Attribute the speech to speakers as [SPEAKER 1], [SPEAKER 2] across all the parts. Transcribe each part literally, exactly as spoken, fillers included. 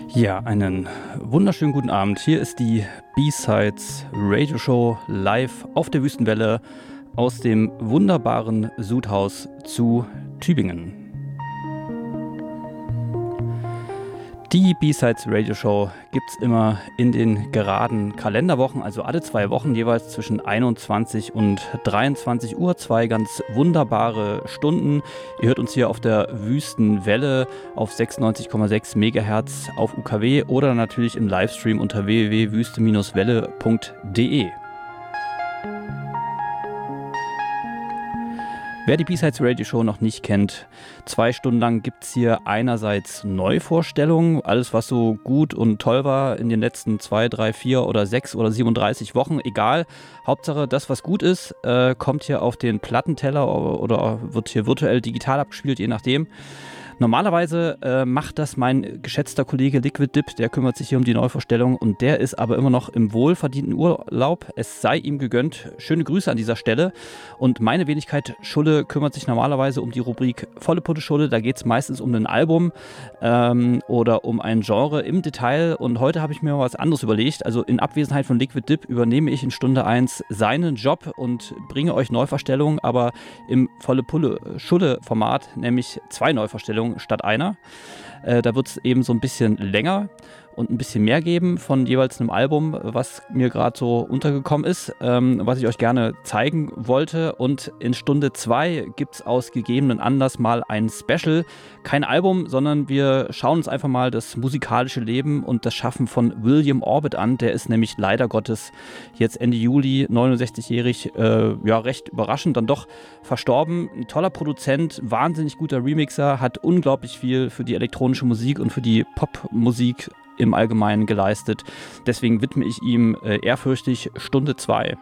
[SPEAKER 1] Ja, einen wunderschönen guten Abend. Hier ist die B-Sides Radio Show live auf der Wüstenwelle aus dem wunderbaren Sudhaus zu Tübingen. Die B-Sides Radio Show gibt es immer in den geraden Kalenderwochen, also alle zwei Wochen jeweils zwischen einundzwanzig und dreiundzwanzig Uhr. Zwei ganz wunderbare Stunden. Ihr hört uns hier auf der Wüstenwelle auf sechsundneunzig Komma sechs Megahertz auf U K W oder natürlich im Livestream unter w w w punkt wüste Bindestrich welle punkt d e. Wer die B-Sides Radio Show noch nicht kennt, zwei Stunden lang gibt es hier einerseits Neuvorstellungen, alles was so gut und toll war in den letzten zwei, drei, vier oder sechs oder siebenunddreißig Wochen, egal. Hauptsache das, was gut ist, äh, kommt hier auf den Plattenteller oder wird hier virtuell digital abgespielt, je nachdem. Normalerweise äh, macht das mein geschätzter Kollege Liquid Dip, der kümmert sich hier um die Neuvorstellung und der ist aber immer noch im wohlverdienten Urlaub. Es sei ihm gegönnt. Schöne Grüße an dieser Stelle. Und meine Wenigkeit Schulle kümmert sich normalerweise um die Rubrik Volle Putte Schulle. Da geht es meistens um ein Album ähm, oder um ein Genre im Detail. Und heute habe ich mir mal was anderes überlegt. Also in Abwesenheit von Liquid Dip übernehme ich in Stunde eins seinen Job und bringe euch Neuvorstellungen, aber im Volle Pulle Schulle Format, nämlich zwei Neuvorstellungen statt einer. Äh, da wird es eben so ein bisschen länger und ein bisschen mehr geben von jeweils einem Album, was mir gerade so untergekommen ist, ähm, was ich euch gerne zeigen wollte. Und in Stunde zwei gibt es aus gegebenen Anlass mal ein Special. Kein Album, sondern wir schauen uns einfach mal das musikalische Leben und das Schaffen von William Orbit an. Der ist nämlich leider Gottes jetzt Ende Juli, neunundsechzigjährig, äh, ja recht überraschend dann doch verstorben. Ein toller Produzent, wahnsinnig guter Remixer, hat unglaublich viel für die elektronische Musik und für die Popmusik im Allgemeinen geleistet. Deswegen widme ich ihm äh, ehrfürchtig Stunde zwei.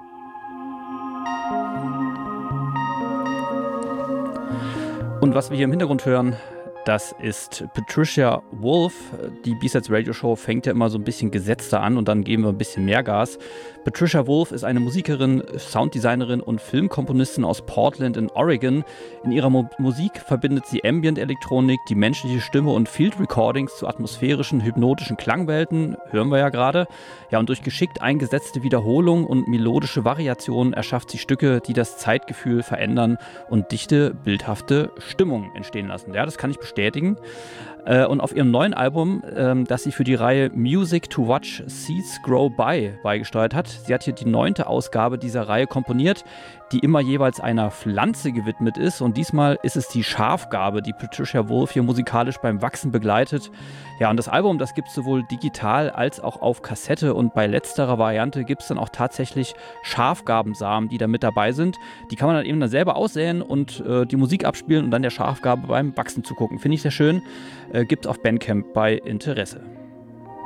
[SPEAKER 1] Und was wir hier im Hintergrund hören, das ist Patricia Wolf. Die B-Sides Radio Show fängt ja immer so ein bisschen gesetzter an und dann geben wir ein bisschen mehr Gas. Patricia Wolf ist eine Musikerin, Sounddesignerin und Filmkomponistin aus Portland in Oregon. In ihrer Mo- Musik verbindet sie Ambient-Elektronik, die menschliche Stimme und Field-Recordings zu atmosphärischen, hypnotischen Klangwelten, hören wir ja gerade. Ja, und durch geschickt eingesetzte Wiederholung und melodische Variationen erschafft sie Stücke, die das Zeitgefühl verändern und dichte, bildhafte Stimmung entstehen lassen. Ja, das kann ich bestätigen. Und auf ihrem neuen Album, das sie für die Reihe Music to Watch Seeds Grow By beigesteuert hat, sie hat hier die neunte Ausgabe dieser Reihe komponiert, die immer jeweils einer Pflanze gewidmet ist. Und diesmal ist es die Schafgarbe, die Patricia Wolf hier musikalisch beim Wachsen begleitet. Ja, und das Album, das gibt es sowohl digital als auch auf Kassette. Und bei letzterer Variante gibt es dann auch tatsächlich Schafgarbensamen, die da mit dabei sind. Die kann man dann eben dann selber aussäen und äh, die Musik abspielen und dann der Schafgarbe beim Wachsen zugucken. Finde ich sehr schön. Äh, gibt es auf Bandcamp bei Interesse.